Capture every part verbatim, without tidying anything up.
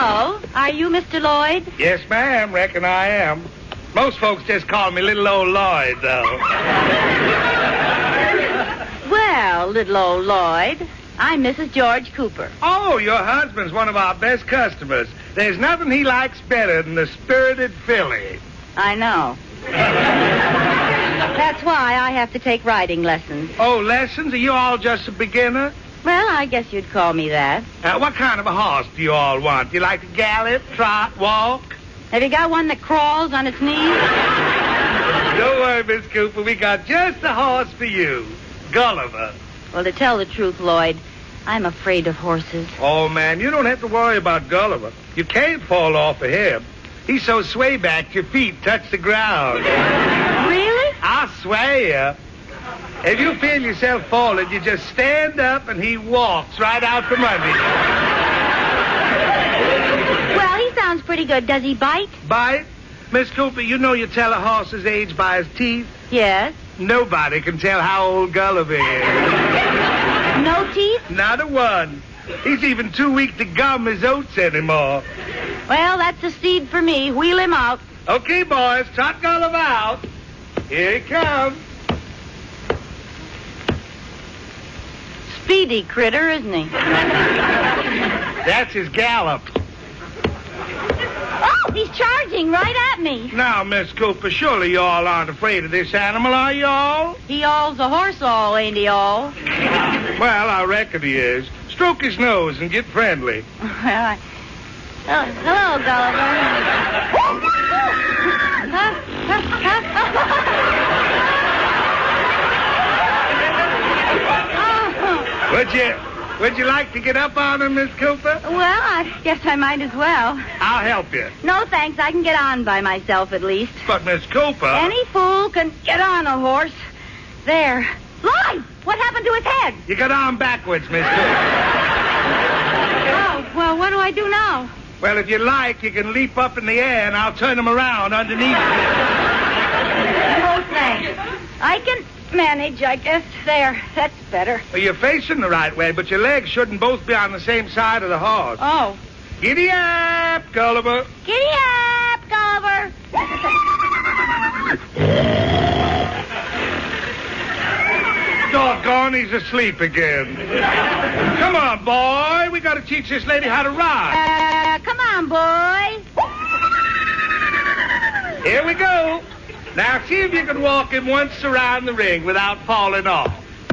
Hello. Are you Mister Lloyd? Yes, ma'am. Reckon I am. Most folks just call me Little Old Lloyd, though. Well, little old Lloyd, I'm Missus George Cooper. Oh, your husband's one of our best customers. There's nothing he likes better than the spirited filly. I know. That's why I have to take riding lessons. Oh, lessons? Are you all just a beginner? Well, I guess you'd call me that. Uh, what kind of a horse do you all want? Do you like to gallop, trot, walk? Have you got one that crawls on its knees? Don't worry, Miss Cooper. We got just the horse for you. Gulliver. Well, to tell the truth, Lloyd, I'm afraid of horses. Oh, man, you don't have to worry about Gulliver. You can't fall off of him. He's so swayback your feet touch the ground. Really? I swear. If you feel yourself falling, you just stand up and he walks right out from under you. Well, he sounds pretty good. Does he bite? Bite? Miss Cooper, you know you tell a horse's age by his teeth? Yes. Nobody can tell how old Gulliver is. No teeth? Not a one. He's even too weak to gum his oats anymore. Well, that's a seed for me. Wheel him out. Okay, boys, trot Gulliver out. Here he comes. Speedy critter, isn't he? That's his gallop. Oh, he's charging right at me. Now, Miss Cooper, surely you all aren't afraid of this animal, are you all? He all's a horse all, ain't he all? Well, I reckon he is. Stroke his nose and get friendly. Well, I... Oh, hello, Gulliver. Would you, would you like to get up on him, Miss Cooper? Well, I guess I might as well. I'll help you. No, thanks. I can get on by myself at least. But, Miss Cooper... Any fool can get on a horse. There. Lloyd! What happened to his head? You got on backwards, Miss Cooper. Oh, well, what do I do now? Well, if you like, you can leap up in the air and I'll turn him around underneath you. No, thanks. I can manage, I guess. There. That's better. Well, you're facing the right way, but your legs shouldn't both be on the same side of the horse. Oh. Giddy up, Gulliver. Giddy up, Gulliver. Doggone, he's asleep again. Come on, boy. We got to teach this lady how to ride. Uh, come on, boy. Here we go. Now, see if you can walk him once around the ring without falling off.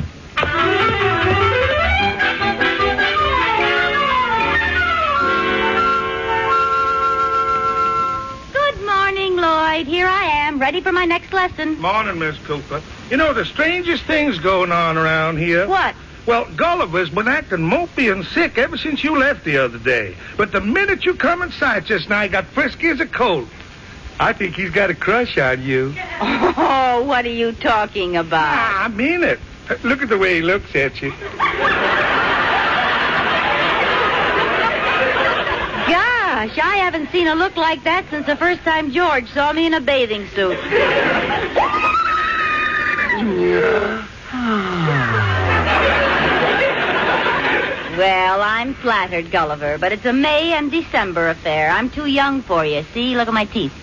Good morning, Lloyd. Here I am, ready for my next lesson. Morning, Miss Cooper. You know, the strangest thing's going on around here. What? Well, Gulliver's been acting mopey and sick ever since you left the other day. But the minute you come in sight just now, he got frisky as a colt. I think he's got a crush on you. Oh, what are you talking about? Ah, I mean it. Look at the way he looks at you. Gosh, I haven't seen a look like that since the first time George saw me in a bathing suit. Well, I'm flattered, Gulliver, but it's a May and December affair. I'm too young for you. See, look at my teeth.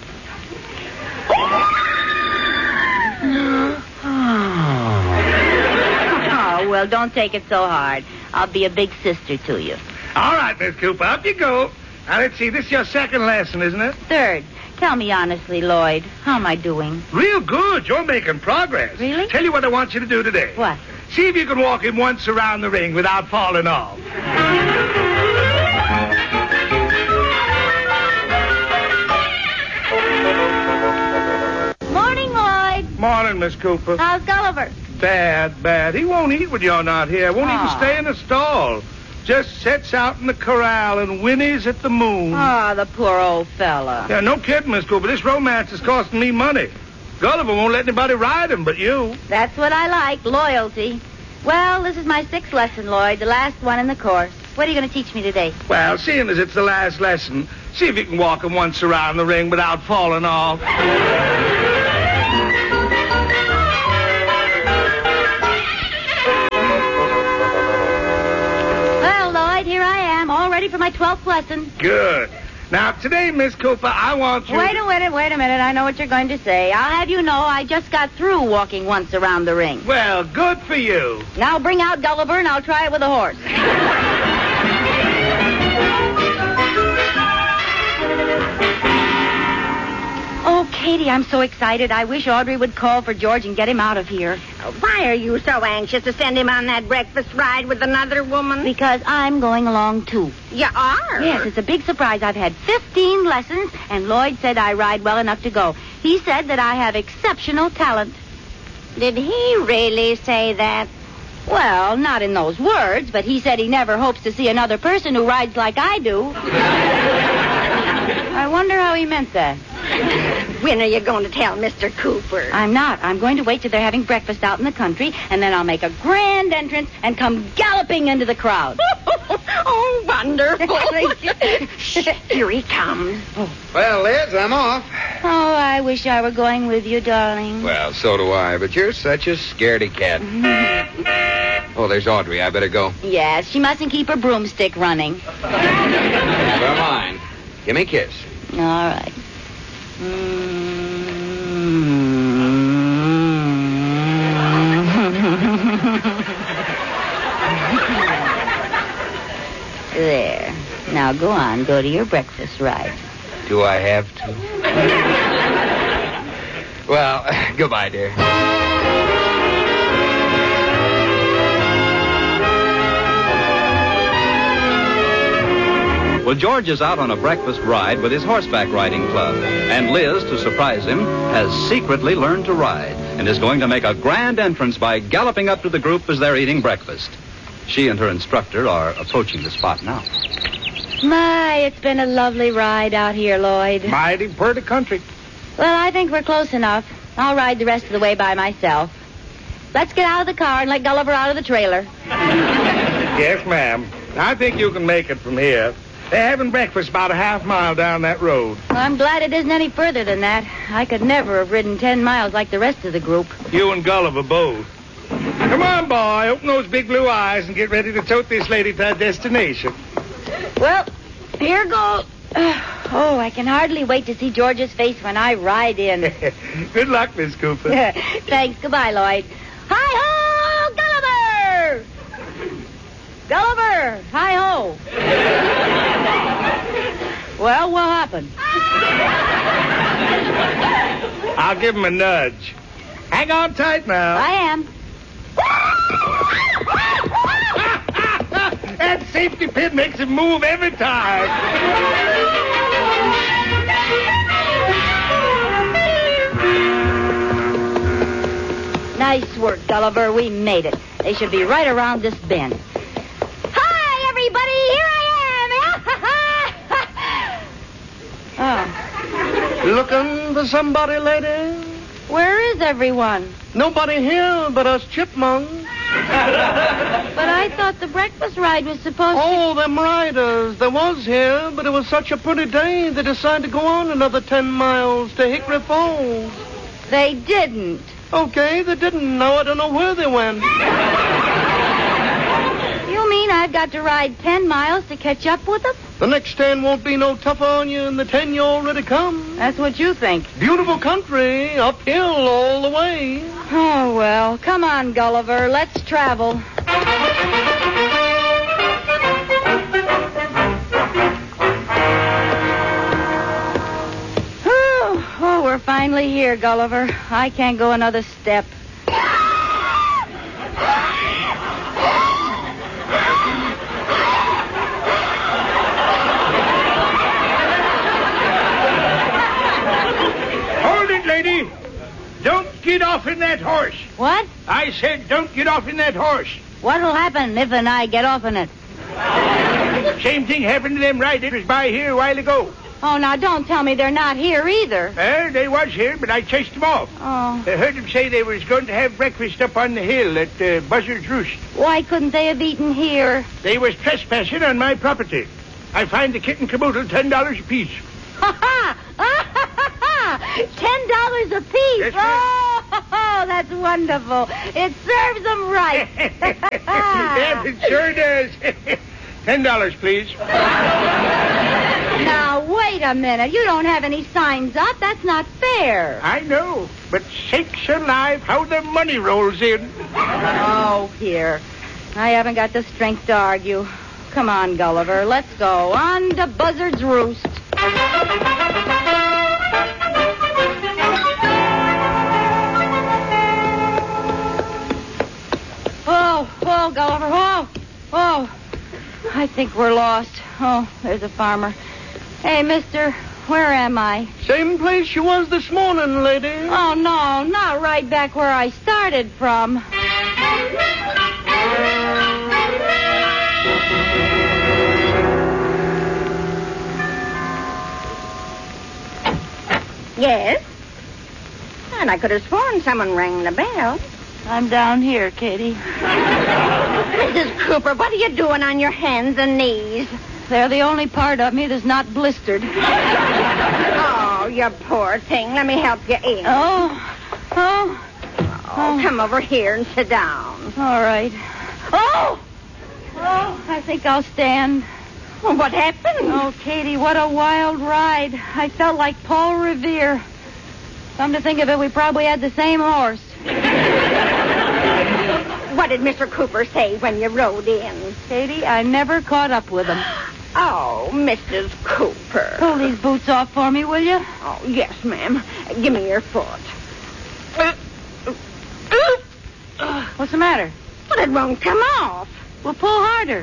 Oh, well, don't take it so hard. I'll be a big sister to you. All right, Miss Cooper, up you go. Now, let's see, this is your second lesson, isn't it? Third. Tell me honestly, Lloyd, how am I doing? Real good. You're making progress. Really? Tell you what I want you to do today. What? See if you can walk him once around the ring without falling off. Morning, Lloyd. Morning, Miss Cooper. How's Gulliver? Bad, bad. He won't eat when you're not here. Won't even Aw. stay in the stall. Just sits out in the corral and whinnies at the moon. Ah, the poor old fella. Yeah, no kidding, Miss Cooper. This romance is costing me money. Gulliver won't let anybody ride him but you. That's what I like, loyalty. Well, this is my sixth lesson, Lloyd, the last one in the course. What are you going to teach me today? Well, seeing as it's the last lesson, see if you can walk him once around the ring without falling off. Well, Lloyd, here I am, all ready for my twelfth lesson. Good. Now, today, Miss Cooper, I want you... Wait a minute, wait a minute. I know what you're going to say. I'll have you know I just got through walking once around the ring. Well, good for you. Now bring out Gulliver and I'll try it with a horse. Oh, Katie, I'm so excited. I wish Audrey would call for George and get him out of here. Why are you so anxious to send him on that breakfast ride with another woman? Because I'm going along, too. You are? Yes, it's a big surprise. I've had fifteen lessons, and Lloyd said I ride well enough to go. He said that I have exceptional talent. Did he really say that? Well, not in those words, but he said he never hopes to see another person who rides like I do. I wonder how he meant that. When are you going to tell Mister Cooper? I'm not. I'm going to wait till they're having breakfast out in the country, and then I'll make a grand entrance and come galloping into the crowd. Oh, wonderful. Shh, here he comes. Well, Liz, I'm off. Oh, I wish I were going with you, darling. Well, so do I, but you're such a scaredy cat. Oh, there's Audrey. I better go. Yes, she mustn't keep her broomstick running. Never mind. Give me a kiss. All right. There. Now go on. Go to your breakfast ride. Do I have to? Well, goodbye, dear. Well, George is out on a breakfast ride with his horseback riding club. And Liz, to surprise him, has secretly learned to ride and is going to make a grand entrance by galloping up to the group as they're eating breakfast. She and her instructor are approaching the spot now. My, it's been a lovely ride out here, Lloyd. Mighty pretty country. Well, I think we're close enough. I'll ride the rest of the way by myself. Let's get out of the car and let Gulliver out of the trailer. Yes, ma'am. I think you can make it from here. They're having breakfast about a half mile down that road. Well, I'm glad it isn't any further than that. I could never have ridden ten miles like the rest of the group. You and Gulliver both. Come on, boy. Open those big blue eyes and get ready to tote this lady to her destination. Well, here goes. Oh, I can hardly wait to see George's face when I ride in. Good luck, Miss Cooper. Thanks. Goodbye, Lloyd. Hi-ho, Gulliver! Gulliver, hi-ho. Well, what happened? I'll give him a nudge. Hang on tight now. I am. That safety pin makes him move every time. Nice work, Gulliver. We made it. They should be right around this bend. Hi, everybody. Here I am. Oh. Looking for somebody, lady? Where is everyone? Nobody here but us chipmunks. But I thought the breakfast ride was supposed to... Oh, them riders. They was here, but it was such a pretty day they decided to go on another ten miles to Hickory Falls. They didn't. Okay, they didn't know. I don't know where they went. You mean I've got to ride ten miles to catch up with them? The next ten won't be no tougher on you than the ten you already come. That's what you think. Beautiful country, uphill all the way. Oh, well, come on, Gulliver. Let's travel. Whew. Oh, we're finally here, Gulliver. I can't go another step. Hold it, lady. Don't get off in that horse. What? I said don't get off in that horse. What'll happen if and I get off in it? Same thing happened to them riders by here a while ago. Oh, now don't tell me they're not here either. Well, they was here, but I chased them off. Oh. I heard them say they was going to have breakfast up on the hill at uh, Buzzard's Roost. Why couldn't they have eaten here? They was trespassing on my property. I fined the kit and caboodle ten dollars apiece. Ha ha! Ten dollars a piece. Yes, ma'am. Oh, that's wonderful. It serves them right. Yes, it sure does. Ten dollars, please. Now wait wait a minute. You don't have any signs up. That's not fair. I know, but sakes alive, how the money rolls in. Oh, here. I haven't got the strength to argue. Come on, Gulliver. Let's go. On to Buzzard's Roost. Whoa, whoa, Gulliver, whoa, whoa. I think we're lost. Oh, there's a farmer. Hey, mister, where am I? Same place you was this morning, lady. Oh, no, not right back where I started from. Yes? And I could have sworn someone rang the bell. I'm down here, Katie. Missus Cooper, what are you doing on your hands and knees? They're the only part of me that's not blistered. Oh, you poor thing. Let me help you in. Oh, oh, Oh, come over here and sit down. all right. Oh, oh, I think I'll stand. Well, what happened? Oh, Katie, what a wild ride. I felt like Paul Revere. Come to think of it, we probably had the same horse. What did Mister Cooper say when you rode in? Katie, I never caught up with him. Oh, Missus Cooper. Pull these boots off for me, will you? Oh, yes, ma'am. Give me your foot. What's the matter? But it won't come off. Well, pull harder.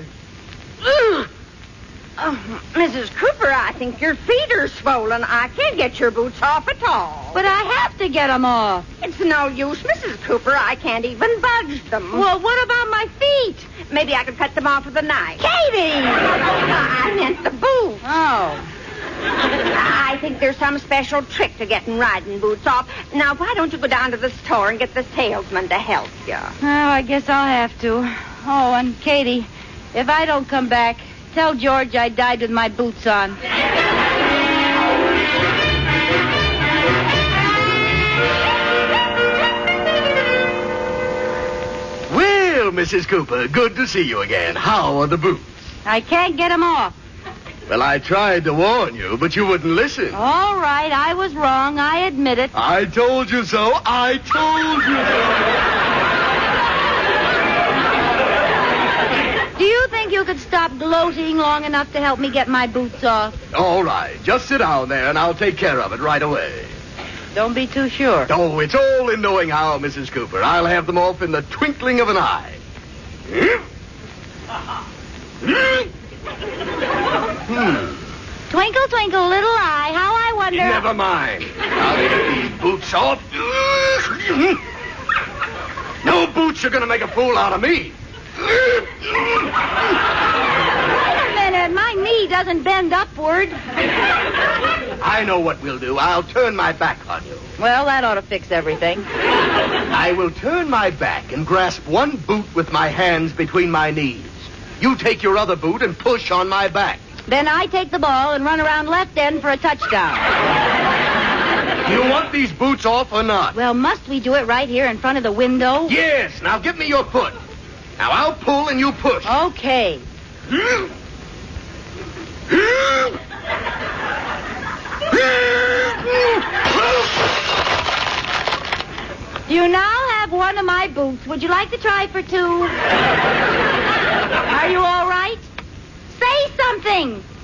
Oh, Missus Cooper, I think your feet are swollen. I can't get your boots off at all. But I have to get them off. It's no use, Missus Cooper. I can't even budge them. Well, what about my feet? Maybe I could cut them off with a knife. Katie! I meant the boots. Oh. I think there's some special trick to getting riding boots off. Now, why don't you go down to the store and get the salesman to help you? Oh, I guess I'll have to. Oh, and Katie, if I don't come back, tell George I died with my boots on. Well, Missus Cooper, good to see you again. How are the boots? I can't get them off. Well, I tried to warn you, but you wouldn't listen. All right, I was wrong. I admit it. I told you so. I told you so. Do you think you could stop gloating long enough to help me get my boots off? All right, just sit down there, and I'll take care of it right away. Don't be too sure. Oh, it's all in knowing how, Missus Cooper. I'll have them off in the twinkling of an eye. Hmm. Twinkle, twinkle, little eye, how I wonder... Never mind. I'll get these boots off. No boots are going to make a fool out of me. Wait a minute, my knee doesn't bend upward. I know what we'll do. I'll turn my back on you. Well, that ought to fix everything. I will turn my back and grasp one boot with my hands between my knees. You take your other boot and push on my back. Then I take the ball and run around left end for a touchdown. Do you want these boots off or not? Well, must we do it right here in front of the window? Yes. Now give me your foot. Now I'll pull and you push. Okay. You now have one of my boots. Would you like to try for two? Are you all right? Say something.